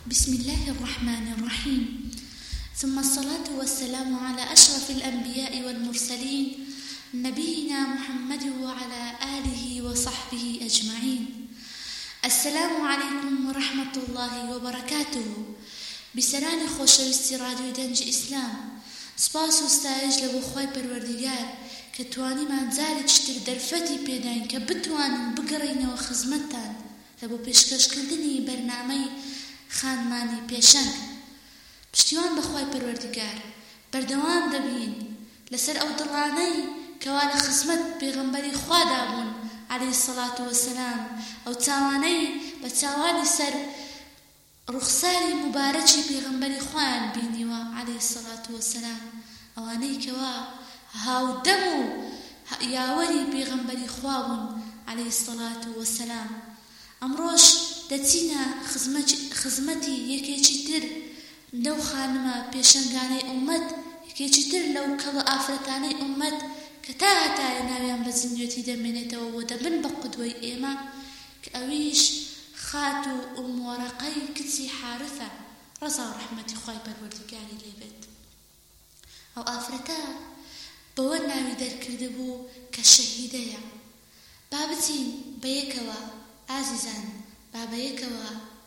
بسم الله الرحمن الرحيم، ثم الصلاة والسلام على أشرف الأنبياء والمرسلين نبينا محمد وعلى آله وصحبه أجمعين. السلام عليكم ورحمة الله وبركاته. بسرانی خۆشەویستی رادیۆی دەنگی ئیسلام، سپاس و ستایش لە بۆ خوای پەروەردیگار کە توانیمان جارێکتر دەرفەتی پێداین کە بتوانین بگەڕینەوە خزمەتتان لە بۆ پێشکەشکردنی بەرنامەی خانمانی پێشەنگ. پشتیوان بەخوای پەروەردیگار بەردەوام دەبین لەسەر ئەو دڵانەی کەوا لە خزمەت پێغەمبەری خوادا بوون عەلەیهی سەڵات وەسەلام، ئەو چاوانەی بە چاوانی سەر ڕوخساری مبارەکی پێغەمبەری خوایان بینیوە عەلەیهی سەڵات وەسەلام، ئەوانەی کەوا هاودەم و یاوەری پێغەمبەری خوا بوون عەلەیهی سەڵات وەسەلام. ئەمڕۆش دەچینە خزمەتی یەکێکی تر لەو خانمە پێشەنگانەی ئومەت، یەکێکی تر لەو کەڵە ئافرەتانەی ئومەت کە تا هەتایە ناویان بە زیندوێتی دەمێنێتەوە و دەبن بە قودوەی ئێمە، کە ئەویش خات و ئوموەرەقەی کچی حارثە ڕەزا و ڕەحمەتی خوای پەروەردیگاری لێبێت. ئەو ئافرەتە بەوە ناوی دەرکرده بوو کە شەهیدەیە. با بچین بە یەکەوە ئازیزان، با بە یەکەوە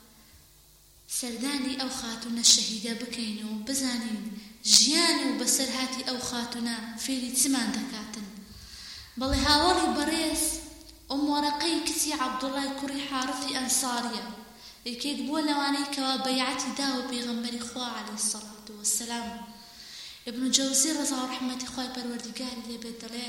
سەردانی ئەو خاتونە شەهیدە بکەین و بزانین ژیان و بەسەرهاتی ئەو خاتونە فێری چمان دەکاتن. بەڵێ هاوڵی بەڕێز ئوموەرەقەی کچی عەبدوڵای کوڕی حارثی ئەنساریە، یەکێک بووە لەوانەی کەوا بەیعەتی داوە پێغەمبەری خوا عەلەیهی سەڵات وەسەلام. ئیبن جەوزی ڕەزا و ڕەحمەتی خوای پەروەردیگاری لێبێت دەڵێ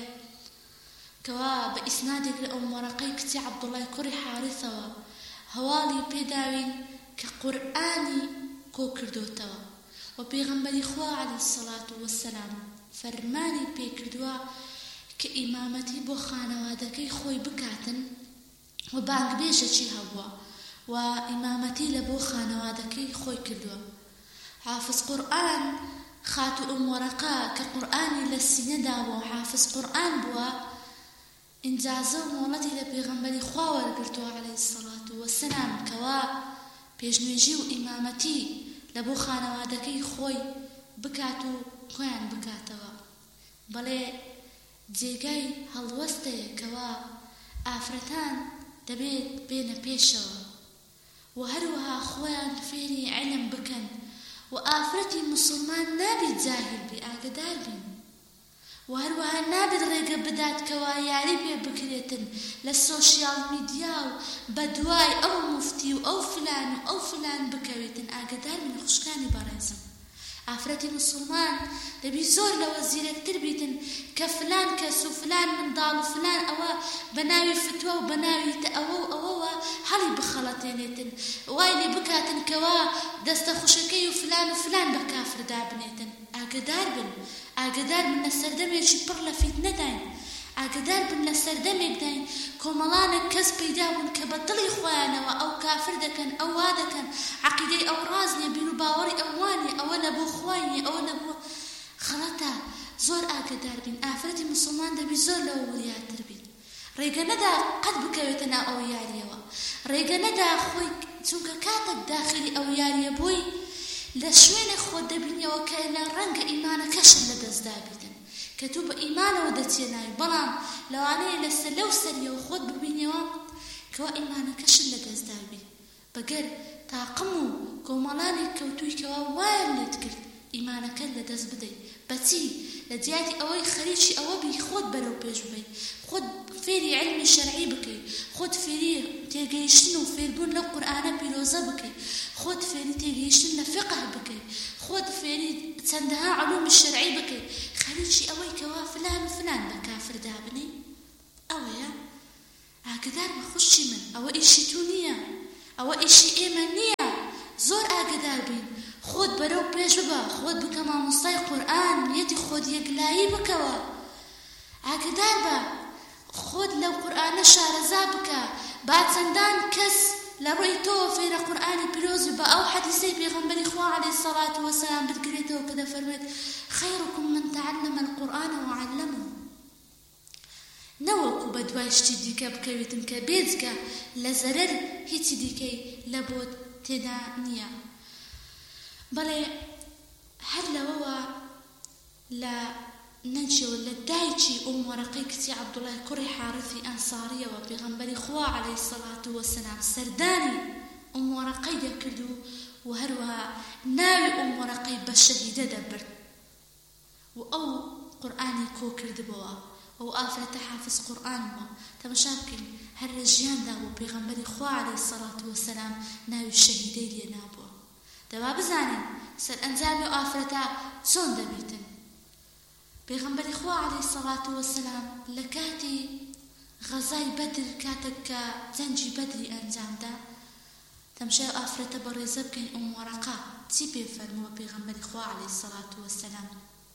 کەوا بە ئیسنادێک لە ئوموەرەقەی کچی عەبدوڵای کوڕی حارثەوە هەواڵی پێداوین کە قورئانی کۆ کردوتەوە و پێغەمبەری خوا عەلەیهی سەڵات وەسەلام فەرمانی پێکردووە کە ئیمامەتی بۆ خانەوادەکەی خۆی بکاتن و بانگبێژێکی هەبووە و ئیمامەتی لە بۆ خانەوادەکەی خۆی کردووە. حافظ قورئان خات و ئوموەرەقە کە قورئانی لە سینەدا بووە و حافظ قورئان بووە، ئینجازە و مۆڵەتی لە پێغەمبەری خوا وەرگرتووە عەلەیهی سەڵات وەسەلام کەوا پێشنوێژی و ئیمامەتی لە بۆ خانەوادەکەی خۆی بکات و خۆیان بکاتەوە. بەڵێ جێگای هەڵوەستەیە کەوا ئافرەتان دەبێت بێنە پێشەوە و هەروەها خۆیان فێری عیلم بکەن و ئافرەتی موسڵمان نابێت جاهیل بێ، ئاگدار بین و هەروەها نابێت ڕێگە بدات کەوا یاری پێ بکرێتن لە سۆشیال میدیا و بە دوای ئەو موفتی و ئەو فلان و ئەو فلان بکەوێتن. ئاگدار بین خوشکانی بەڕێزم، ئافرەتی مسلمان دەبی زۆر لەوە زیرەکتر بیتن کە فلان کەس و فلان منداڵ و فلان ئەوە بە ناوی فتوە و بە ناوی ئەوە و ئەوەوە هەڵی بخەڵەتێنێتن، وای لێ بکاتن کەوا دەستە خوشەکەی و فلان بە کافردا بنێتن. ئاگدار بن، ئاگدار بن لە سەردەمێکی پڕ لە فیتنەداین، ئاگدار بن لە سەردەمێکداین کۆمەڵانێک کەس پەیدا بوون کە بە دڵی خۆیانەوە ئەو کافر دەکەن، ئەو وا دەکەن، عەقیدەی ئەو ڕاز نیە، بیر و باوەڕی ئەو وانێ، ئەوە لە بۆ خوای نیە، ئەوە لە بۆ خەڵەتە. زۆر ئاگدار بین، ئافرەتی موسڵمان دەبی زۆر لەوە وریاتر بین. ڕێگە نەدا قەت بکەوێتە ناو ئەو یاریەوە، ڕێگە نەدا خۆی، چونکە کاتێک داخلی ئەو یاریە بووی لە شوێنێک خۆت دەبینیەوە کە لە ڕەنگە ئیمانەکەشت لە دەستدا بیتن کە توو بە ئیمانەوە دەچێناوی، بەڵام لەوانەیە لەو سەریەوە خۆت ببینیەوە کەوا ئیمانەکەشت لە دەستدا بی. بەگەر تاقم و کۆمەڵانی کەوتووی کەوا وایان لێت کرد ئیمانەکەت لە دەست بدەیت. بەچی؟ لە جیاتی ئەوەی خەریکی ئەوە بی خۆت بەرەو پێش ببەیت، خۆت فێری علمی شەرعی بکەیت، خۆت فێری تێگەیشتن و فێربوون لە قورئانە پیرۆزە بکەیت، خۆت فێری تێگەیشتن لە فقه بکەیت، خۆت فێری چەندەها علومی شەرعی بکەیت. خەریکی ئەوەی کەوا فلان بە کافر دابنی ئەوەیە. ئاگدار بە خوشی من، ئەوە ئیشی تو نییە، ئەوە ئیشی ئێمە نییە. زۆر ئاگدار بین، خۆت بەرەو پێش ببە، خۆت بکە مامۆستای قورئان، نیەتی خۆت یەکلایی بکەوە. ئاگدار بە خۆت لەو قورئانە شارەزا بکە، با چەندان کەس لە ڕۆی تۆ فێرە قورئانی پیرۆز بە ئەو حەدیسەی پێغەمبەری خوا عەلەیهی سەڵات وەسەلام بگرێتەوە کە دەفەرمێت خەیرکم من تەعەلەمە القورئان وعەلەمە. نەوەکو بە دوای شتی دیکە بکەوێتن کە بێجگە لە زەرەر هیچی دیکەی لە بۆت تێدا نییە. بەڵێ هەر لەوەوە لە نەجیەوە لە دایکی وەرەقەی کچی عەبدوڵای کوڕی حارثی ئەنساریەوە پێغەمبەری خوا عەلەیهی سەڵات وەسەلام سەردانی وەرەقەی دەکرد و هەروەها ناوی وەرەقەی بە شەهیدە دەبرد و ئەو قورئانی کۆ کردبەوە ئەو ئافرەتە حافظ قورئان بووە. تەماشا بکەین هەر لە ژیاندا بوو پێغەمبەری خوا عەلەیهی سەڵات وەسەلام ناوی شەهیدەی لێ نابووە. دەوا بزانین سەر ئەنجامی ئەو ئافرەتە چۆن دەبیتن. پێغەمبەری خوا عەلەیهی سەڵات وەسەلام لە کاتی غەزای بەدر کاتێک کە جەنگی بەدری ئەنجامدا تەماشای ئەو ئافرەتە بەڕێزە بکەین وەرەقە چی پێ فەرمووە پێغەمبەری خوا عەلەیهی سەڵات وەسەلام.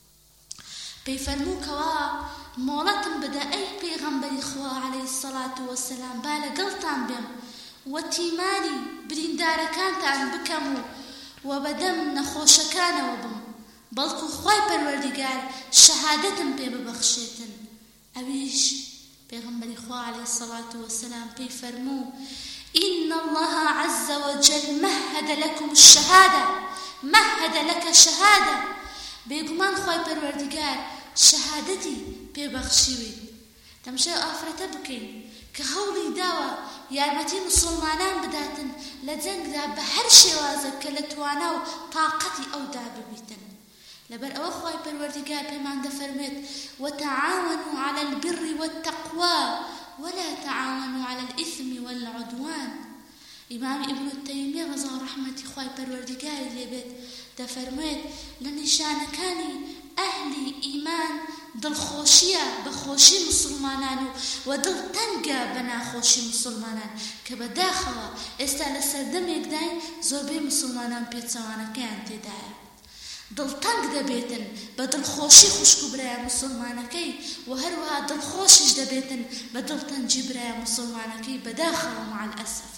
پێی فەرمووکەوە مۆڵەتم بدە ئەی پێغەمبەری خوا عەلەیهی سەڵات وەسەلام با لەگەڵتان بێم و تیمانی بریندارەکانتان بکەم و بەدەم نەخۆشەکانەوە بم بەڵکو خوای پەروەردیگار شەهادەتم پێ ببەخشێتن. ئەویش پێغەمبەری خوا عەلەیهی سەڵات وەسەلام پێی فەرموو إن الله عز وجل مهد لكم الشهادة مهد لك شهادة بێگومان خوای پەروەردیگار شەهادەتی پێبەخشیوی. تەماشای ئافرەتە بکەین کە هەوڵی داوە یارمەتی مسلمانان بداتن لە جەنگدا بە هەر شێوازە کە لە توانا و تاقەتی ئەودا ببیتن. لەبەر ئەوە خوای پەروەردیگار پێمان دەفەرمێت وتعاونوا على البر والتقوى ولا تعاونوا على الإثم والعدوان. ئیمامی ئیبن تەیمیە ڕەزا ڕەحمەتی خوای پەروەردیگاری لێبێت دەفەرمێت لە نیشانەکانی ئەهلی ئیمان دڵخۆشیە بە خۆشی مسلمانان و دڵتەنگە بە ناخۆشی مسلمانان کە بەداخەوە ئێستا لە سەردەمێکداین زۆربەی مسلمانان پێچەوانەکەیان تێدایە. دڵتەنگ دەبێتن بە دڵخۆشی خوشک و برایە مسلمانەکەی و هەروەها دڵخۆشیش دەبێتن بە دڵتەنجی برایە مسلمانەکەی بەداخەوە مع الأسف.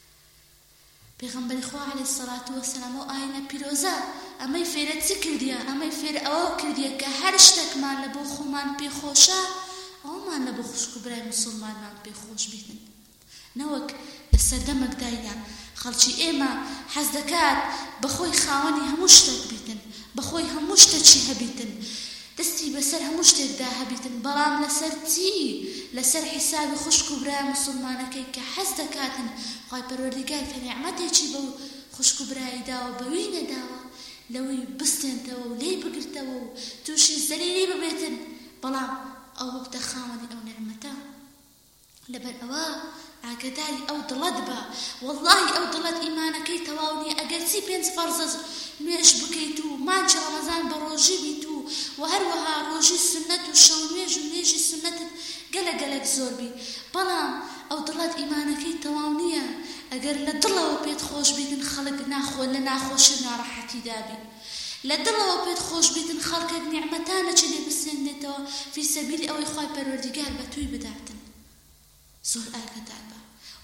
پێغەمبەری خوا عەلەیهی سەڵات وەسەلام ئەو ئاینە پیرۆزە ئەمەی فێرە چی کردیە؟ ئەمەی فێرە ئەوە کردیە کە هەر شتێکمان لە بۆ خۆمان پێخۆشە ئەومان لە بۆ خوشک و برای مسلمانمان پێخۆش بیتن. نەوەک لە سەردەمێکدایە خەڵکی ئێمە حەز دەکات بەخۆی خاوەنی هەموو شتێک بیتن بەخۆی هەموو شتێکی هەبیتن دەستی بەسەر هەموو شتێکدا هەبیتن بەڵام لەسەر چی؟ لەسەر حیسابی خوشک و برای مسلمانەکەی کە حەز دەکاتن خوای پەروەردیگار کە نیعمەتێکی بەو خوشک و برایی داوە بەوی نەداوە لەوەی بستێنتەوە و لێی بگرتەوە و تووشی زەلیلی ببێتن بەڵام ئەو وەکتە خاوەنی ئەو نیعمەتە. لەبەر ئەوە ئاگداری ئەو دڵت بە واللهی ئەو دڵت ئیمانەکەی تەواو نییە ئەگەر چی 5 فەرزە نوێژ بکەیت و مانچە ڕەمەزان بە ڕۆژی بیت و هەروەها ڕۆژی سنەت و شەو نوێژ و نوێژی سنەتت گەلە زۆر بی بەڵام ئەو دڵت ئیمانەکەی تەواو نییە. ئەگەر لە دڵەوە پێت خۆش بیتن خەڵک لە ناخۆشی ناڕەحەتی دابی لە دڵەوە پێت خۆش بیتن خەڵکێک نیعمەتانە چ لێ بسێنێتەوە فی سەبیلی ئەوەی خوای پەروەردیگار بە توی بداتن. زۆر ئاگدار بە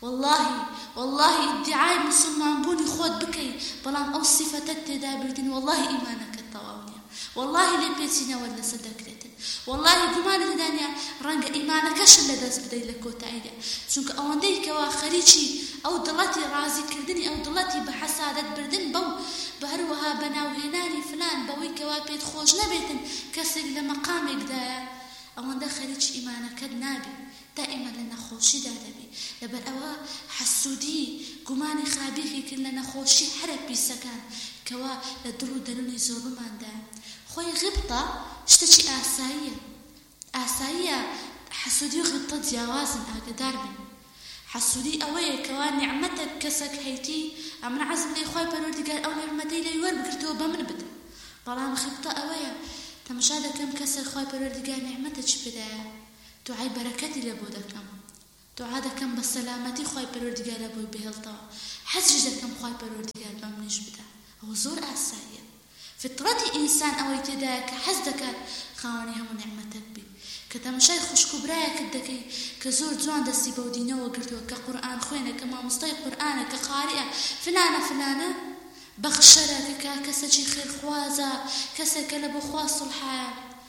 واللهی ادعای مسلمان بوونی خۆت بکەی بەڵام ئەو سیفەتەت تێدا بیتن واللهی ئیمانەکەت تەواو نییە واللهی لێ پێچینەوە لەسەر دەکرێتن واللهی گومانت دەدانیا ڕەنگە ئیمانەکەشت لەدەست بدەیت لە کۆتاییدا چونکە ئەوەندەی کەوا خەریکی ئەو دڵەتی ڕازیکردنی ئەو دڵەتی بە حەسادەت بردن بەو بە هەروەها بەناوهێنانی فلان بەوەی کەوا پێت خۆش نەبێتن کەسێک لە مەقامێکدایە ئەوەندە خەریکی ئیمانەکەت نابێت دائما لە نەخۆشیدا دەبی. لەبەر ئەوە حەسوودی گومانی خابیخی کرد لە نەخۆشی هەرە پیسەکان کەوا لە دڵ و دەرونی زۆرماندا خۆی غبتە شتێکی ئاساییە حەسوودی و غبتە جیاوازن ئاگدار بن. حەسوودی ئەوەیە کەوا نیعمەتێک کەسێک هەیتی ئەمن عەزم لێ خوای پەروەردیگار ئەو نیعمەتەی لێی وەربگرتەوە بە من بدە بەڵام غبتە ئەوەیە تەماشا دەکەم کەسێک خوای پەروەردیگار نیعمەتێکی بدایە دوعای بەرەکەتی لە بۆ دەکەم دوعا دەکەم بە سەلامەتی خوای پەروەردیگار لە بۆی بهێڵتەوە حەزی دەکەم خوای پەروەردیگار بە منیش بدە. ئەوە زۆر ئاساییە. فطرەتی ئینسان ئەوەی تێدایە کە حەز دەکات خاوەنی هەموو نیعمەتێک بی کە تەماشای خوشک و برایەکت دەکەی کە زۆر جوان دەستی بەو دینەوە گرتووە کە قورئان خوێنە کە مامۆستای قورئانە کە قاریئە فلانە بەخشەرە کە کەسێکی خێرخوازە کەسێکە لە بۆ خوا سڵحایە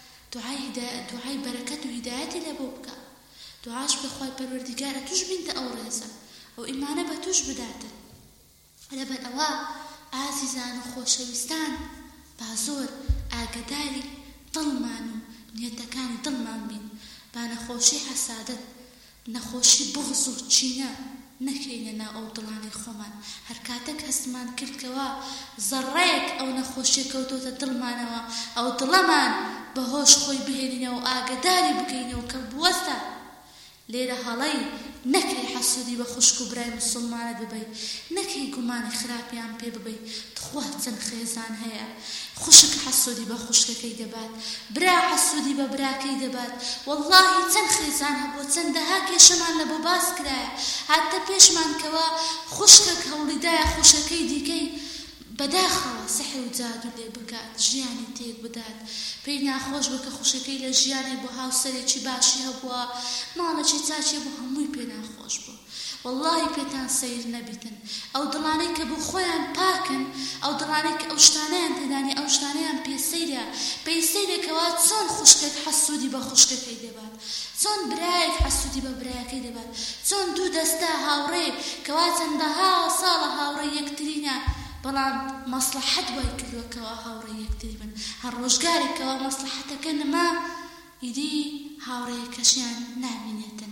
دوعای بەرەکەت و هیدایەتی لە بۆ بکە دوعاش بەخوای پەروەردیگارە توش بینتە ئەو ڕێزە ئەو ئیمانە بە توش بداتن. لەبەر ئەوە ئازیزان و خۆشەویستان با زۆر ئاگداری دڵمان و نیەتەکانی دڵمان بین، با نەخۆشی حەسادەت، نەخۆشی بغز و چینە نەکەینە ناو ئەو دڵانی خۆمان. هەر کاتێک هەستمان کردکەوە زەڕەیەک ئەو نەخۆشیە کەوتۆتە دڵمانەوە، ئەو دڵەمان بەهۆش خۆی بهێنینەوە و ئاگداری بکەینەوە کە بوەستە لێرە هەڵەی نەکەی حەسوودی بە خوشک و برای مسلمانت ببەی، نەکەی گومانی خراپیان پێ ببەی. تخوا چەند خێزان هەیە خوشک حەسوودی بە خوشکەکەی دەبات، برا حەسوودی بە براکەی دەبات. واللهی چەند خێزان هەبوو، چەندەها کێشەمان لە بۆ باس کرایە، هاتە پێشمان کەوە خوشکێک هەوڵیدایە خوشەکەی دیکەی بەداخەوە سحر و جادو لێ بکات، ژیانی تێک بدات، پێی ناخۆش بکە خوشەکەی لە ژیانی بۆ هاوسەرێکی باشی هەبووە، ماڵێکی چاچێ بۆ هەمووی پێ ناخۆش بوو. واللهی پێتان سەیر نەبیتن. ئەو دڵانەی کە بۆ خۆیان پاکن، ئەو دڵانەی کە ئەو شتانەیان تێدانی، ئەو شتانەیان پێسەیرە، پێسەیرێکەوە چۆن خوشکێک حەسوودی بە خوشکەکەی دەبات، چۆن برایەک حەسوودی بە برایەکەی دەبات، چۆن دوو دەستە هاوڕێ کەوا چەندەها ساڵە هاوڕێ یەکترینە، بەڵام مەسلحەت وای کردووەکەوە هاوڕێ یەکتری بن. هەر ڕۆژگارێکەوە مەسلحەتەکە نەما ئیدی هاوڕێیەکەشیان نامێنێتن.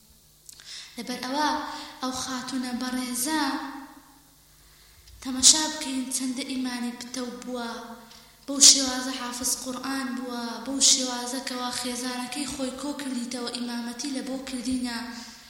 لەبەر ئەوە ئەو خاتونە بەڕێزە تەمەشا بکەین چەندە ئیمانی پتەو بووە، بەو شێوازە حافظ قورئان بووە، بەو شێوازە کەوا خێزانەکەی خۆی کۆ کردیتەوە ئیمامەتی لە بۆ کردینە.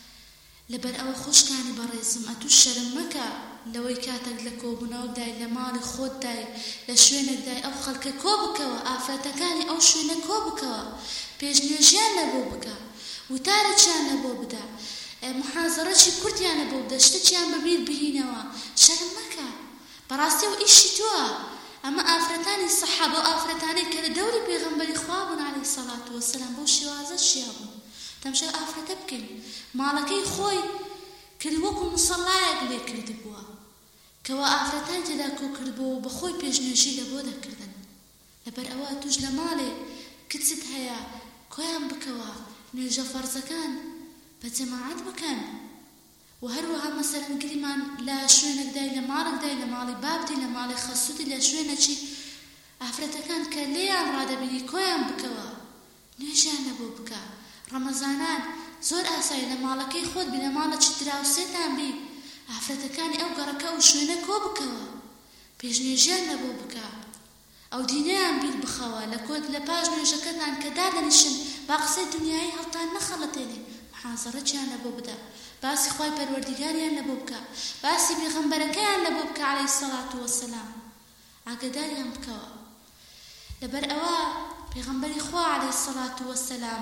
لەبەر ئەوە خوشکانی بەڕێزم ئەتوو شەرم مەکە لەوەی کاتێک لە کۆبوونەوەکدای، لە ماڵی خۆتدای، لە شوێنێکدای ئەو خەڵکە کۆ بکەوە، ئافرەتەکانی ئەو شوێنە کۆ بکەوە، پێشنوێژیان لە بۆ بکە، وتارەکیان لە بۆ بدە، محازەڕەکی کورتیان لە بۆ بدە، شتێکیان بەبیر بهینەوە. شەرم مەکە، بەڕاستی و ئیشی تۆە. ئەمە ئافرەتانی سەحابە و ئافرەتانەی کە لە دەوری پێغەمبەری خوا بوون عەلەیهی سەڵات وەسەلام بەو شێوازە شیا بوون. تەماشای ئافرەتە بکەین، ماڵەکەی خۆی کردی وەکو موسەڵایەک لێ کردبووە، کەوا ئافرەتان تێدا کۆ کردبووە و بەخۆی پێشنوێژی لە بۆ دەکردن. لەبەر ئەوە توش لە ماڵێ کچت هەیە کۆیان بکەوە، نوێژە فەرزەکان بە جەماعەت بکەن، و هەروەها مەسەلەن گریمان لە شوێنێکدای، لە ماڵێکدای، لە ماڵی بابتی، لە ماڵی خەسوودی، لە شوێنێکی ئافرەتەکان کە لێیان ڕادەبینی کۆیان بکەوە، نوێژیان لە بۆ بکە. ڕەمەزانان زۆر ئاسایی، لە ماڵەکەی خۆت بی، لە ماڵێکی دراوسێتان بی، ئافرەتەکانی ئەو گەڕەکە و شوێنە کۆ بکەوە، پێشنوێژیان لە بۆ بکە، ئەو دینەیان بیر بخەوە لە کۆت لە پاش نوێژەکەتان کە دادەنیشن، با قسەی دنیایی هەڵتان نەخەڵەتێنێ، محازەڕەتیان لە بۆ بدە، باسی خوای پەروەردیگاریان لە بۆ بکە، باسی پێغەمبەرەکەیان لە بۆ بکە عەلەیهی سەڵات وەسەلام، ئاگاداریان بکەوە. لەبەر ئەوە پێغەمبەری خوا عەلەیهی سەڵات وەسەلام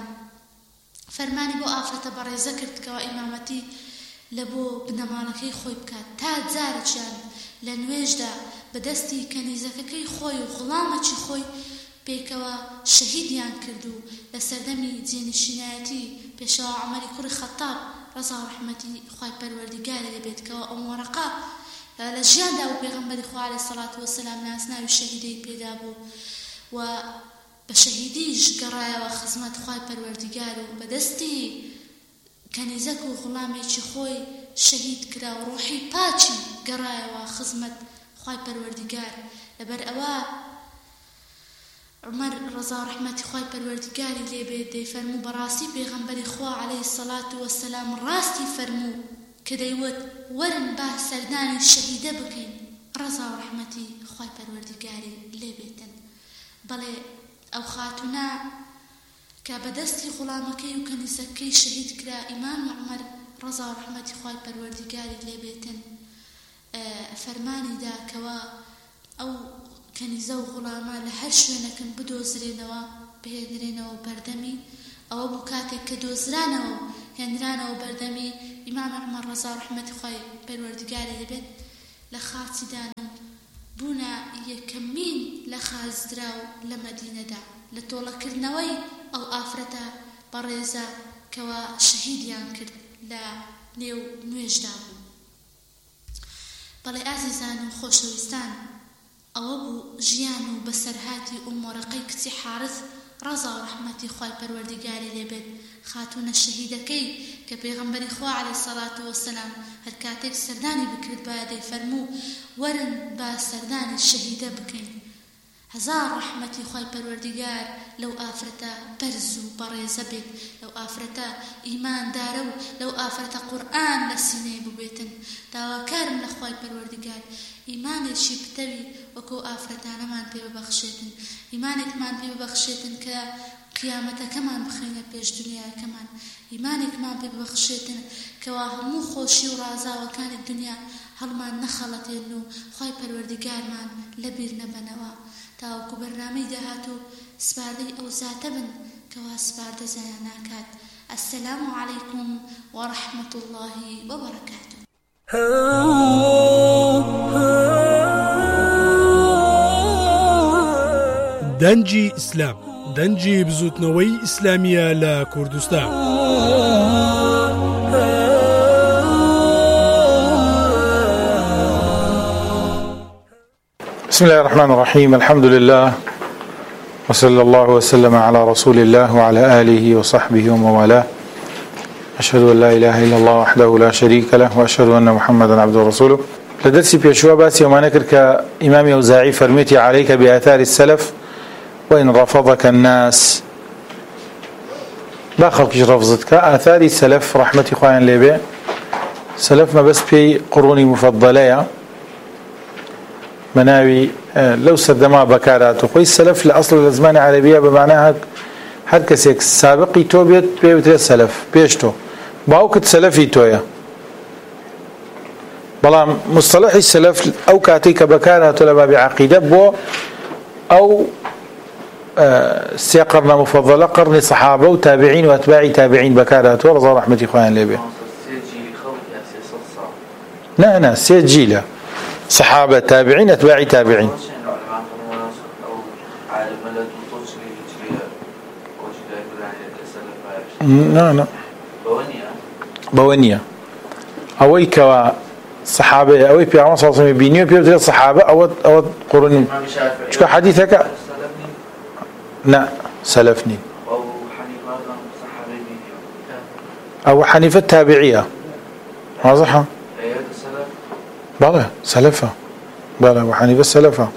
فەرمانی بۆ ئافرەتە بەڕێزە کرد کەوا ئیمامەتی لە بۆ بنەماڵەکەی خۆی بکات، تا جارێکیان لە نوێژدا بەدەستی کەنیزەکەکەی خۆی و غوڵامەکی خۆی پێکەوە شەهیدیان کرد و لە سەردەمی جێنشینایەتی پێشەوا عومەری کوڕی خەتاب ڕەزا و ڕەحمەتی خوای پەروەردیگاری لێبێتکەوە ئەو وەرەقە لە ژیاندا و پێغەمبەری خوا عەلەیهی سەڵات وەسەلام ناسناوی شەهیدەی پێدا بوو و بە شەهیدیش گەڕایەوە خزمەت خوای پەروەردیگار و بەدەستی کەنیزەک و غوڵامێکی خۆی شەهید کرا و ڕۆحی پاچی گەڕایەوە خزمەت خوای پەروەردیگار. لەبەر ئەوە عومەر ڕەزا و ڕەحمەتی خوای پەروەردیگاری لێبێت دەیفەرموو بەڕاستی پێغەمبەری خوا عەلەیهی سەڵات وەسەلام ڕاستی فەرموو کە دەیوت وەرن با سەردانی شەهیدە بکەین، ڕەزا و ڕەحمەتی خوای پەروەردیگاری لێبێتن. بەڵێ ئەو خاتونە کە بەدەستی غوڵامەکەی و کەنیزەکەی شەهید کرا، ئیمام عومەر ڕەزا و ڕەحمەتی خوای پەروەردیگاری لێبێتن فەرمانی دا کەوا ئەو کەنیزە و غوڵامە لە هەر شوێنەکەن بدۆزرێنەوە، بهێنرێنەوە بەردەمی. ئەوە بوو کاتێک کە دۆزرانەوە و هێنرانەوە بەردەمی، ئیمام عومەر ڕەزا و ڕەحمەتی خوای پەروەردیگاری لێبێت لە خاچیدانن بوونە یەکەمین لە خازدرا و لە مەدینەدا لە تۆڵەکردنەوەی ئەو ئافرەتە بەڕێزە کەوا شەهیدیان کرد لە نێو نوێژدا بوو. بەڵێ ئازیزان و خۆشەویستان، ئەوە بوو ژیان و بەسەرهاتی ئوم وەرەقەی کچی حارث رضا ورحمتي خواي پروردگاری لێبێت خاتونە شەهیدەکەی کە پێغەمبەری خوا عەلەیهی سەڵاتو وەسەلام هەر کاتێک سەردانی بکرد باید فەرموو وەرن با سەردانی شەهیدە بکەین. هزار رحمەتی خواي پەروەردگار لەو ئافرەتە بەرز و بەڕێزە بێت، لەو ئافرەتە ئیماندارە و لەو ئافرەتە قورئان لە سینەی ببێتن. داواکارم لە خواي پەروەردگار ئیمانێکی پتەوی وەکو ئافرەتانەمان پێ ببەخشێتن، ئیمانێکمان پێ ببەخشێتن کە قیامەتەکەمان بخەینە پێش دنیاکەمان، ئیمانێکمان پێ ببەخشێتن کەوا هەموو خۆشی و ڕازاوەکانی دنیا هەڵمان نەخەڵەتێن و خواي پەروەردگارمان لەبیر نەبەنەوە. تاوەکو بەرنامەی داهاتوو سپاردەی ئەو زاتە بن کەوا سپاردە زایان ناکات. السلام عليكم ورحمة الله وبركاته. دەنجی ئیسلام، دەنجی بزوتنەوەی ئیسلامیە لە کوردستان. بسم الله الرحمن الرحيم. الحمد لله وصلى الله وسلم على رسول الله وعلى آله وصحبه وموالاه. أشهد أن لا إله إلا الله وحده لا شريك له وأشهد أن محمدا عبده ورسوله. لدرسي بيشوا باسي وما نكر كإمام أوزاعي فرميتي عليك بآثار السلف وإن رفضك الناس. لا خلقش رفضتك آثار السلف رحمة إخوان ليبي سلف ما بس في قروني مفضلة مناوي لو سردما بكارات وخوي السلف لأصل الأزمان العربية بمعناها هر كسيك سابقي توبيت بيوتري السلف بيشتو باوكت سلفي تويا بلا مصطلح السلف أو كاتيك بكارات لما بعقيدة بو أو سيقرنا مفضلة قرن صحابة وتابعين وأتباعي تابعين بكارات ورضا رحمة إخوان ليبي نا سيجيلة صحابة تابعين أتباعي تابعين. لا بوانية أوي كوا صحابة أوي في عمر صلى الله عليه وسلم بينيو بيوتي الصحابة أو قرون شو حديثك لا سلفني أو حنيفة تابعية واضحة بله سلفة بله وحنيفة سلفة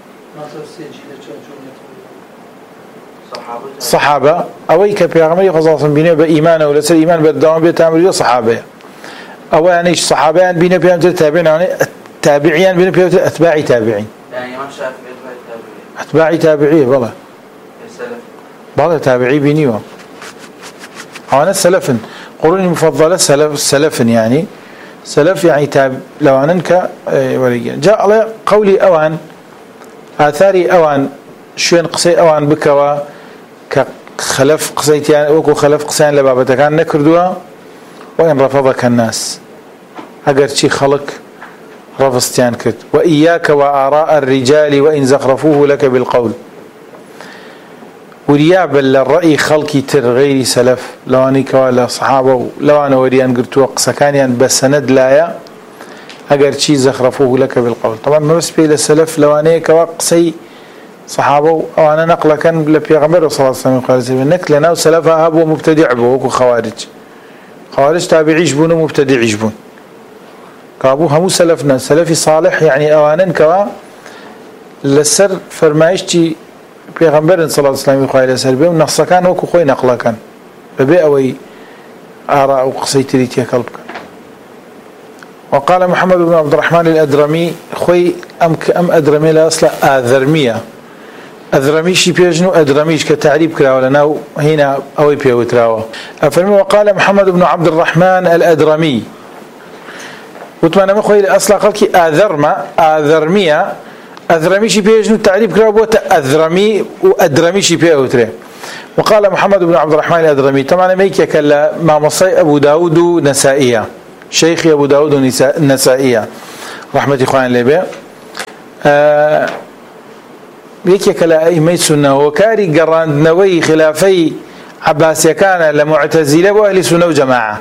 صحابة أوي كبيغمري خصاصا بينه بإيمانه ولا سر إيمان بالدوام بتعمل صحابة أو يعني صحابيان بينه بينه تابعين يعني تابعيان بينه بينه أتباعي تابعين يعني إمام شافعي أتباعي تابعي بله بله تابعي بينيوه أنا سلفن قرون المفضلة سلف يعني سلف يعني لو أنك جاء على قولي أوان آثاري أوان شوين قصي أوان بكوا كخلف قصيتيان وكو خلف قصيان لبابتك كان نكردوها وإن رفضك الناس أجر شي خلق رفضتيان كت وإياك وآراء الرجال وإن زخرفوه لك بالقول ورياب الرأي خلقي تر غير سلف لو أني كوالا صحابة لو أنا وريان قلت وقصة كان بس سند لايا أجر شي زخرفوه لك بالقول. طبعا ما بس بين السلف لو أنا كواقصي صحابة أو أنا نقل كان لبيغمبر صلى الله عليه وسلم قال النقل لنا وسلفها هبوا مبتدع بوكو خوارج تابعي يجبون ومبتدع يجبون كابوها مو سلفنا سلفي صالح يعني أوانا كوا للسر فرمايشتي پیغمبر صلى الله عليه وسلم خوای له سربه نص كان وكو خوي نقل كان ببي اوي آراء وقصيتريتي قلب. وقال محمد بن عبد الرحمن الأدرمي خوي أم أدرمي لا أصلا أذرمية أذرمي شي بيجنو أدرميش كتعريب كراو لنا هنا أوي بيوتراو أفرمي. وقال محمد بن عبد الرحمن الأدرمي وتمنى ما خوي أصلا قالك أذرمية أذرمي شي بيجنو تعريب كراو بوت أذرمي وأدرمي شي بيوتري. وقال محمد بن عبد الرحمن الأدرمي طبعا ميك كلا ما مصي أبو داود نسائية شيخ أبو داود النسائية رحمة إخوان لبي ميك كلا أئمة سنة وكاري قران نوي خلافي عباسية كان لمعتزلة وأهل سنة وجماعة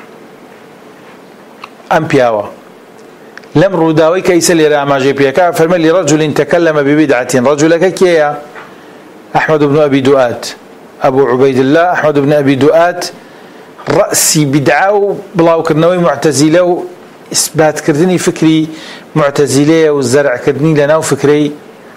أمبياوة لم روداوي كيس اللي رأى ما جيبيا فرمى لرجل تكلم ببدعة رجل كيا أحمد بن أبي دؤاد أبو عبيد الله أحمد بن أبي دؤاد رأسي بدعة بلاو كرنوي معتزلة إثبات كردني فكري معتزلة والزرع كردني لنا وفكري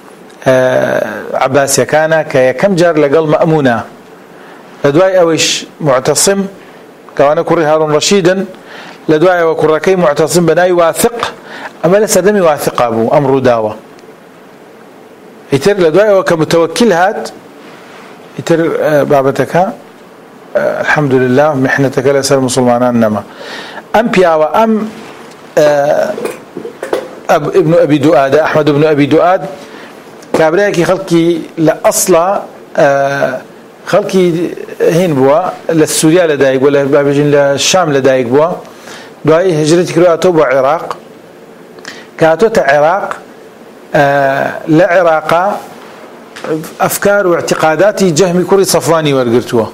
عباس كان كم جار لقل مأمونة لدواي أويش معتصم كوانا كري هارون رشيدا لدواي وكركي معتصم بناي واثق أما لسا دمي واثق أبو أمر داوة يتر لدواي وكمتوكل هات يتر بابتك الحمد لله محنتك لسا المسلمان نما أم بياوة أم ابن أبي دؤاد أحمد بن أبي دؤاد كابراكي خلقي لأصلا خلقي هين بوا للسوريا لدايق ولا بابجين للشام لدايق بوا دواي هجرتي كرواتو بعراق كاتو عراق لعراق أفكار واعتقاداتي جهمي كوري صفواني ورقرتوه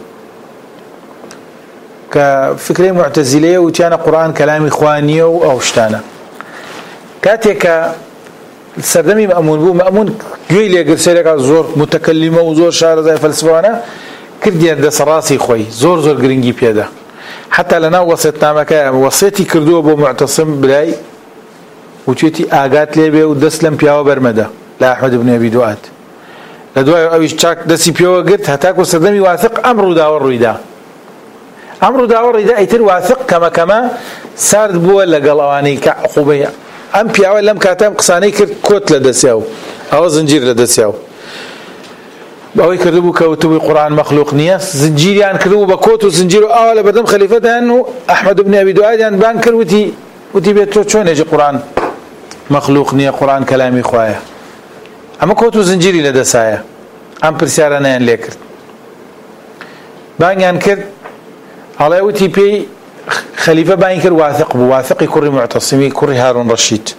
كفكرة معتزلية وتيانا قرآن كلام إخواني أو شتانا كاتيكا السردمي مأمون بو مأمون قيل يقرسلك زور متكلمة وزور شعر زي فلسفوانا كردي دس راسي خوي زور قرنجي بيدا حتى لنا وصيتنا مكا وصيتي كردوه بو معتصم بلاي وتيتي آقات ليبي ودسلم بياو برمدا لا أحمد بن أبي دؤاد لدواء أويش تاك دسي بياو قرت هتاكو السردمي واثق أمر داور ريدا أمر داور ريدا يتر واثق كما سارد بو لقلواني كعقوبية أم بياو لم كاتم قصاني كرت كوت لدسياو أو زنجير لدسياو أو يكذبوا كتب القرآن مخلوق نياس زنجير يعني كذبوا بكوت وزنجير أول بدم خليفتها أنه أحمد بن أبي دؤاد يعني بانكر وتي بيتو شون يجي قرآن مخلوق نيا قرآن كلامي خوايا أما كوت وزنجيري لدسايا أم برسالة نيان ليكرت بان ينكر على وتي بي خليفة بانكر واثق بواثق كري معتصمي كري هارون رشيد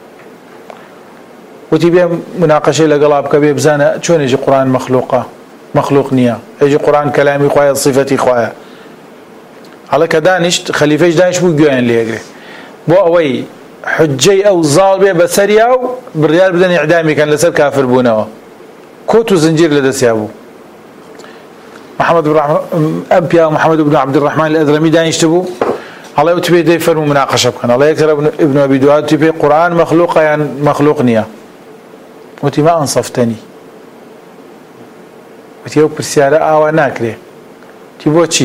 وتي بي مناقشة لقلاب كبير بزانا شون يجي قرآن مخلوق نيا يجي قرآن كلامي خوايا صفتي خوايا على كدانشت خليفة دانش بو جوين ليقري بو أوي حجي أو ظالبي بسري أو بالريال بدن إعدامي كان لسر كافر بونه كوت وزنجير لدسيابو محمد بن أبيا محمد بن عبد الرحمن الأذرمي دان يشتبو الله يتبي دي فرمو مناقشة بكنا الله يكتر ابن أبي دؤاد تبي قرآن مخلوق يعني مخلوق نيا وتي ما أنصفتني وتي أو برسالة آوا ناكري تبو تشي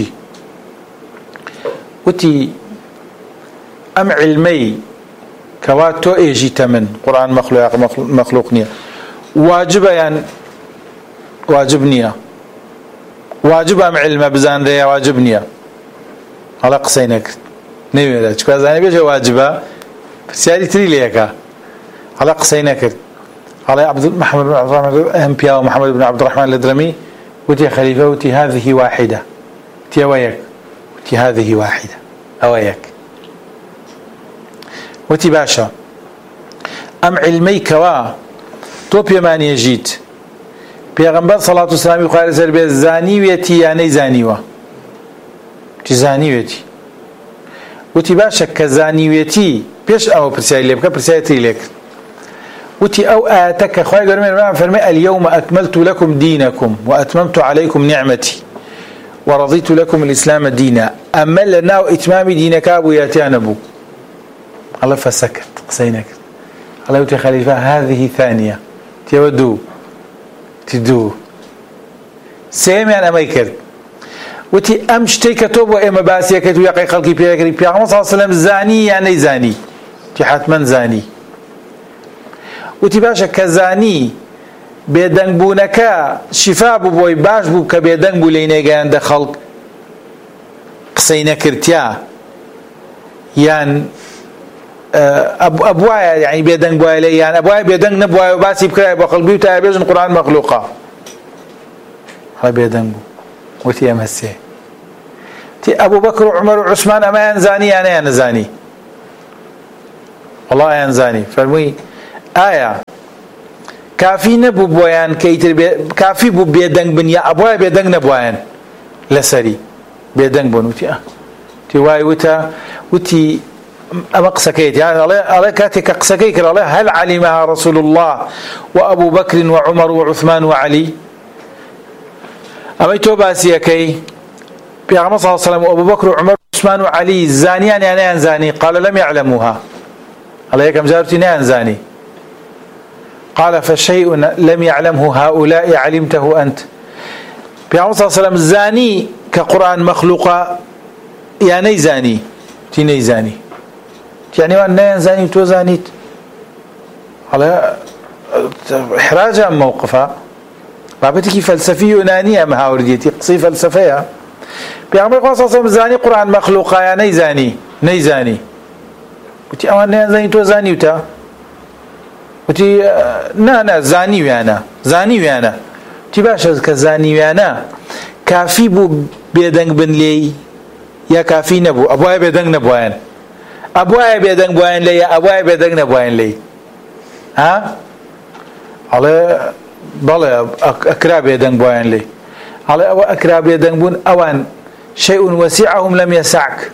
وتي أم علمي كواتو إيجي تمن قرآن مخلوق نيا واجب يعني واجب نيا واجب أم علم بزان ريا واجب نيا على قصينك نيوي لا تشكو زاني بيجي واجبة سيادي تري ليكا على قصينك على محمد بن عبد الرحمن أمبيا ومحمد بن عبد الرحمن الأدرمي وتي خليفة وتي هذه واحدة تي وياك وتي هذه واحدة أوياك وتي باشا أم علمي كوا توبيا من يجيد پیغمبر صلى الله عليه وسلم قال سر زاني ويتي يعني زانيوا زاني وتي باشا كزاني ويتي بيش او برسائل لك برسائل لك وتي او اتك خوي غرمه فرمي اليوم اكملت لكم دينكم واتممت عليكم نعمتي ورضيت لكم الاسلام دينا اما لنا اتمام دينك ابو ياتي ابو الله فسكت قسينك الله يتي خليفه هذه ثانيه تودو تدو سيم يعني ما يكرد وتي أمشتي كتب وإما باسية كتب يقي خلقي بيكري بيغمص صلى الله عليه وسلم زاني يعني زاني تي حتما زاني وتي باشا كزاني بيدنگ بونكا شفاء بوي باش بو كبيدنگ بو لينيگا عند خلق قسينا كرتيا يعني أبوايا يعني بيدنگ بوايا لي يعني أبوايا بيدنگ نبوايا وباسي بكراي بقلبي وتعبيرجن القرآن مخلوقا هاي بيدنگ بو وتي أمسي تي أبو بكر وعمر وعثمان أما ينزاني أنا ينزاني والله ينزاني فرمي آية كافي نبو بويان كيتر كافي بو بيدنگ بنيا أبوايا بيدنگ نبوايان لسري بيدنگ بون تي واي وتي أما قسكيت يعني الله كاتك قسكيك الله هل علمها رسول الله وأبو بكر وعمر وعثمان وعلي أما تو باسيكي بيغمر صلى الله عليه وسلم وأبو بكر وعمر وعثمان وعلي زانيان يعني أنزاني قال لم يعلموها على كم جارتنا أنزاني قال فشيء لم يعلمه هؤلاء علمته أنت بيغمر صلى الله عليه وسلم زاني كقرآن مخلوقة يعني زاني تيني زاني يعني وأن زاني تو زانيت على إحراجا موقفا بابتك فلسفي يونانية مهاورديتي قصي فلسفية بيعمل قصص زاني قرآن مخلوقا يا نيزاني وتي أوان زاني تو زاني وتا وتي نا زاني ويانا تي باشا كزاني ويانا كافي بو بيدنگ بن لي يا كافي نبو أبواي بيدنگ نبوين أبواي بيدنگ بوين لي يا أبواي بيدنگ نبوين لي ها على بله أكراب يدنگ بوين لي على أكراب يدنگ بون أوان شيء وسعهم لم يسعك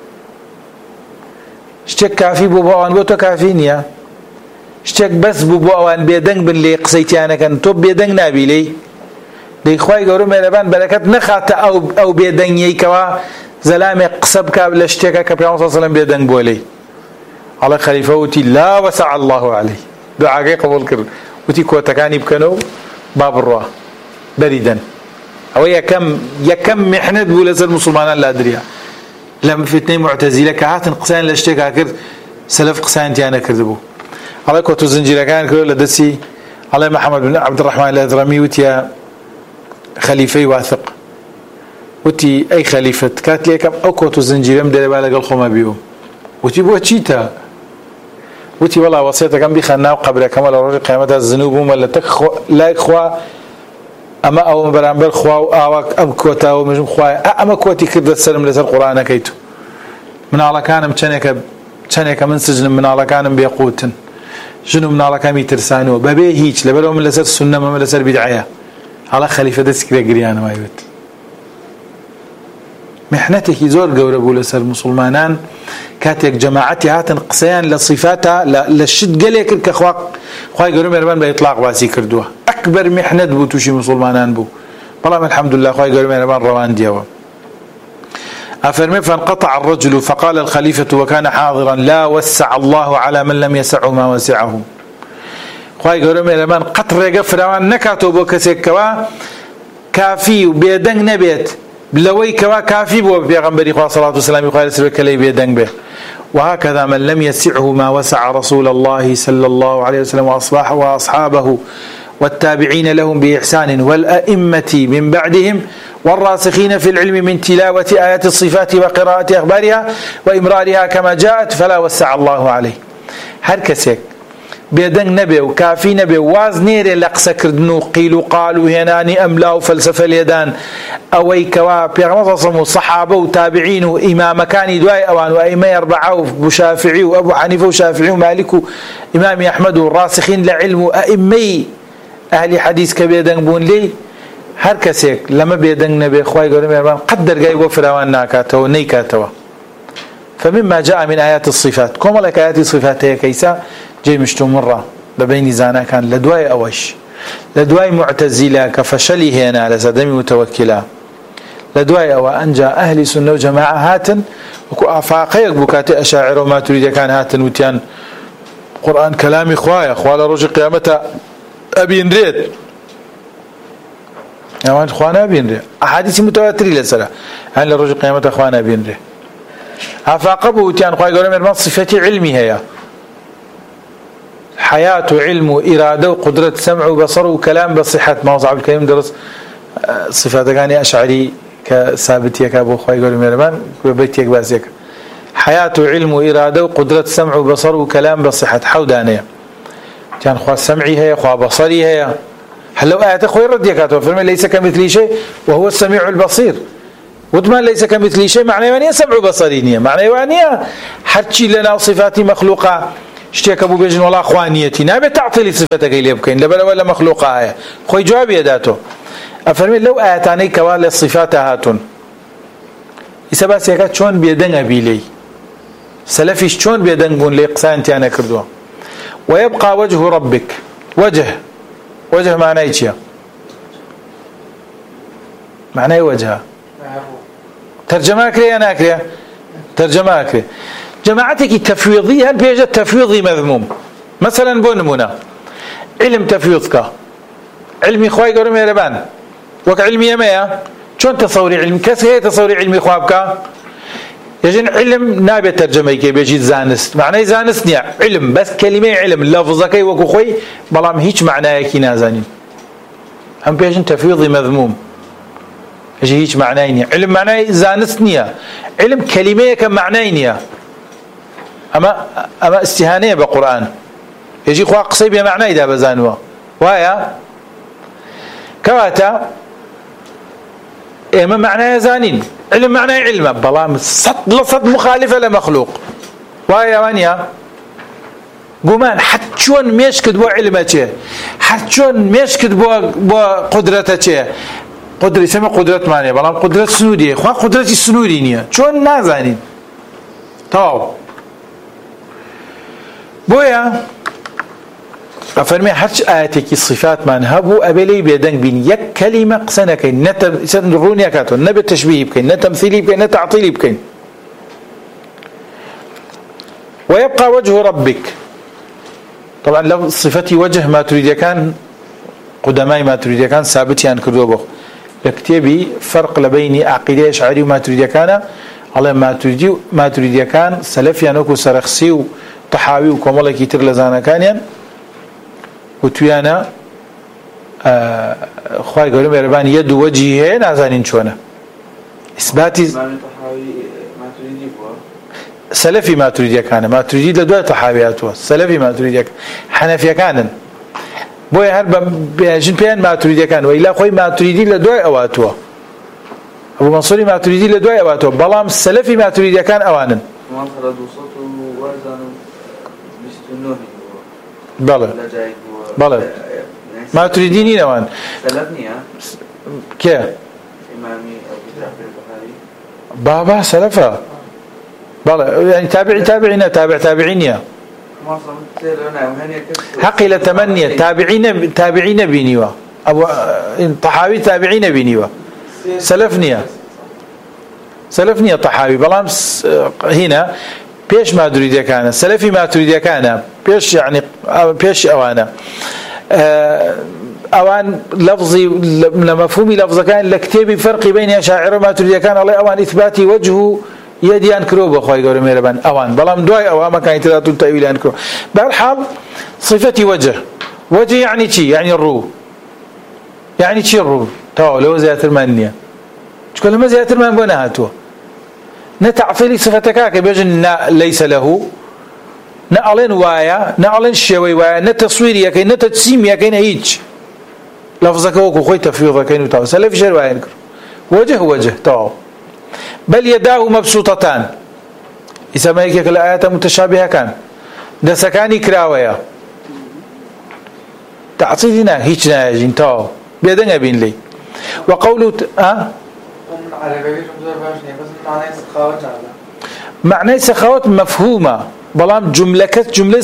اشتك كافي بو بوان بو تو كافي نيا اشتك بس بو بوان بيدنگ بن لي قسيتيانا كان توب بيدنگ نابي لي دي خواهي قولوا ميلبان بركات نخات أو بيدنگ يكوا زلامي قصبك لاشتكا كبيرون صلى الله عليه وسلم بيدنگ بولي على خليفة وتي لا وسع الله عليه دعاء قبول كرد وتي كوتكاني بكنو باب الروا بريدا أو يكم محنة بولز المسلمان لا أدريها لما فتنين معتزلة كهات قسان لاشتكا كرد سلف قسان تيانا كردبو على كوتو زنجيرة كان كرو لدسي على محمد بن عبد الرحمن الأذرمي وتي خليفي واثق وتي أي خليفة كات ليكم أو كوتو زنجيرة مدري بالك الخوما بيوم وتي بو تشيتا وتي والله وصيتك كم بيخنا قبل كمال الرجل قيامتها الذنوب ولا لا إخوة أما أو برامبر خوا أو أم كوتا ومجم خوا أما كوتي كرد السلم لسر القرآن كيتو من على كانم تشنك من سجن من على كانم بيقوتن جنو من على كام يترسانو ببي هيج لبلو من لسر السنة من لسر بدعية على خليفة دسكري قريان ما يبت محنتك يزور قوربو لسر المسلمانان كاتك جماعتي هاتن قسيان لصفاتها للشد قليك كخواق خواهي قولوا ميرمان بإطلاق باسي كردوها أكبر محنة بو توشي مسلمانان بو والله الحمد لله خواهي قولوا ميرمان روان ديوا أفرمي فانقطع الرجل فقال الخليفة وكان حاضرا لا وسع الله على من لم يسعه ما وسعه خواهي قولوا ميرمان قطر قفروان نكاتو بو كسيكوا كافي وبيدنگ نبيت بلوي كوا كافي بو بيغمبري صلى الله عليه وسلم يقال سبك لي بيدنگ به وهكذا من لم يسعه ما وسع رسول الله صلى الله عليه وسلم وأصحابه والتابعين لهم بإحسان والأئمة من بعدهم والراسخين في العلم من تلاوة آيات الصفات وقراءة أخبارها وإمرارها كما جاءت فلا وسع الله عليه هركسك بيدنگ نبي وكافي نبي واز نيري لقسا كردنو قيلو قالوا هناني أملا وفلسفة اليدان أوي كوا بيغمض صمو صحابة وتابعين وإمام كان دواي أوان وإمام أربعة وشافعي وأبو حنيفة وشافعي ومالك وإمام أحمد والراسخين لعلم وأئمي أهل حديث كبيدنگ بون لي هركسيك لما بيدنگ نبي خواهي قولوا ميرمان قدر قاي وفراوان ناكاتو نيكاتو فمما جاء من آيات الصفات كما لك آيات الصفات هي كيسا جاي مشتو مرة ببين زانا كان لدواي أوش لدواي معتزلة كفشلي هنا لسدمي متوكلة لدواي أو أنجى أهل سنة وجماعة هاتن وكو أفاقيك بكاتي أشاعر وما تريد كان هاتن وتيان قرآن كلامي خوايا رجل قيامته أبي نريد يعني خوانا أبي نريد أحاديث متواترة لسلا هل الرجل قيامته خوانا أبي نريد أفاقبه وتيان خوايا قولوا من صفة علمي هي حياة علم وإرادة وقدرة سمع وبصر وكلام بصحة ما وصعب الكلام درس صفات كاني أشعري كثابتية كابو خواهي قولوا ميرمان وبيتيك باسيك حياة علم وإرادة وقدرة سمع وبصر وكلام بصحة حودانية كان خوا سمعي هي خوا بصري هي هل لو آيات خوي رد يكاتو فرمي ليس كمثلي شيء وهو السميع البصير وضمان ليس كمثلي شيء معنى يعني سمع بصرينية معنى يعني حرشي لنا صفات مخلوقة اشتيك ابو بيجن والله اخوانيتي نابي تعطيلي صفتك اللي يبكين لبلا ولا مخلوقه هي خوي جواب يداتو افرمي لو اتاني كوال الصفات هاتون يسباس يكات شلون بيدن ابيلي سلفيش شلون بيدن بون لي قسانتي انا كردوها ويبقى وجه ربك وجه معناه ايش معناه وجهه ترجمة كري أنا كري ترجمة كري جماعتك تفويضية بيجة تفويضي مذموم مثلا بونمونا علم تفويضك علمي خواي قولوا ميربان وك علمي يميا شون تصوري علم كسي تصوري علمي خوابك يجن علم نابي ترجمة كي بيجي زانست معناه زانست نيا علم بس كلمة علم لفظك وكو خوي بلام هيج معناه كي نازانين هم بيجن تفويضي مذموم يجي هيج معناه نيا علم معناه زانست نيا علم كلمة كم معناه نيا أما استهانية بالقرآن يجي خوا قصيب يا معناه إذا بزانوا ويا كواتا إما معناه زانين علم معناه علم بلام صد مخالفة لمخلوق ويا وانيا قمان حتشون ميشكد بو علمته حتشون ميشكد بو قدرته قدرة يسمى قدرة معناه بلام قدرة سنودية خوا قدرة السنودية نيا شون نازانين طاو بويا أفرمي حرش آياتك الصفات من هبو أبلي بيدن بين يك كلمة قسنا كين نتم سنرون يكاتون نبي تشبيه بكين نتمثيلي بكين نتعطيلي بكين ويبقى وجه ربك طبعا لو صفتي وجه ما تريد كان قدماء ما تريد كان ثابت يعني كردوبه يكتبي فرق لبين عقيدة أشعري وما تريد كان على ما تريد كان سلف ينوكو سرخسي وطحاوي وكمالا كتير لزانا كان وتويانا خواهي قولوا ميربان يد وجهه نازانين شوانا إثباتي سلفي ما تريد كان ما تريد لدواء طحاوياتها سلفي ما تريد حنفيا كان بوي هربا بيجن بيان ما تريد كان وإلا خوي ما تريد لدواء أواتها أبو منصوري ما تريد لدواء أواتها بلام السلفي ما تريد كان أوانا بلى ما تريديني نوان سلفني كيف إمامي أو كتاب البخاري بابا سلفا بلى يعني تابعين يا حقي لتمنية تابعين بينيوا أبو طحاوي تابعين بينيوا سلفني طحاوي بلام هنا بيش ما تريد كان سلفي ما تريد كان بيش يعني بيش أوانا أوان لفظي لمفهومي لفظ كان لكتابي فرق بين أشاعر ما تريد كان الله أوان إثباتي وجهه يديان كروب أخوي قولوا ميربان أوان بلام دواي أو ما كان يتلاتون تأويلان كروب بالحال صفتي وجه يعني شي يعني الروح يعني شي الروح تاو لو زيات المانية شكل لما زيات المان بناهاتوا نتعطيلي صفتك بيجن ليس له نعلن وايا نعلن شوي وايا نتصويري يا كين نتجسيم يا كين هيج لفظك وكو خوي تفيض كين وتاو سلف جر وايا وجه تاو بل يداه مبسوطتان يسمى هيك الآيات متشابهة كان ده سكاني كراويا تعطيلنا هيج ناجين تاو بيدن أبين لي وقوله معنى سخاوت مفهومة بلام جملة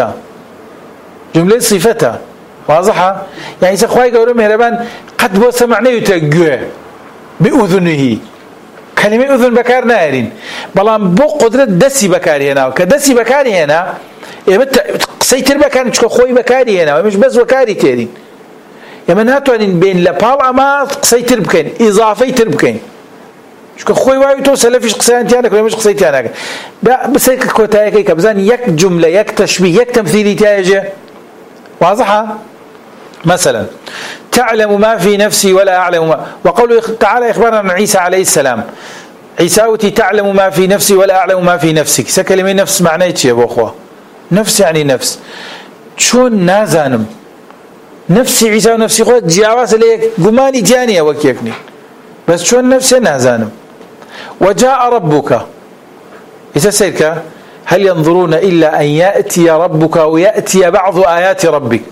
صفتها واضحة يعني سخواي قولوا مهربان قد بو سمعناه يتقوى بأذنه كلمة أذن بكار نارين بلام بو قدرة دسي بكاري هنا وكدسي بكاري هنا سيتر بكاري شكو خوي بكاري هنا ومش بس بكاري تيرين يمن هاتو أن بين لبال أما سيتر بكين إضافي تربكين شكو خوي وايو تو سلفيش قصيان تيانك ولا مش قصي تيانك بس هيك كوتايك هيك بزان يك جملة يك تشبيه يك تمثيلي تياجه واضحة مثلا تعلم ما في نفسي ولا أعلم ما وقوله تعالى إخبارنا عن عيسى عليه السلام عيساوتي تعلم ما في نفسي ولا أعلم ما في نفسك سكلمة نفس معناه يا أبو أخوة نفس يعني نفس شون نازانم نفسي عيسى ونفسي خود جاواز ليك قماني جانية وكيكني بس شون نفسي نازانم وجاء ربك إذا سيرك هل ينظرون إلا أن يأتي ربك ويأتي بعض آيات ربك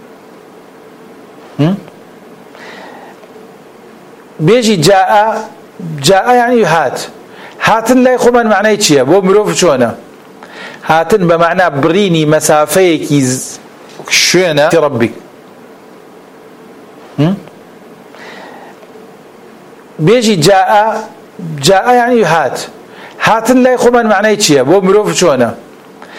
بيجي جاء يعني هاتن لا يخمن معناه شيء بو مروف شونه هاتن بمعنى بريني مسافيك شونه ربك بيجي جاء يعني هات لا يخمن معناه شيء بو مروف شونه